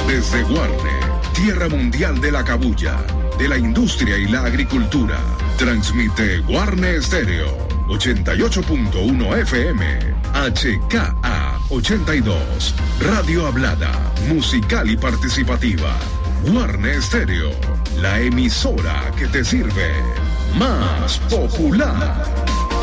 Desde Guarne, tierra mundial de la cabuya, de la industria y la agricultura, transmite Guarne Estéreo, 88.1 FM, HKA 82, radio hablada, musical y participativa. Guarne Estéreo, la emisora que te sirve. Más popular.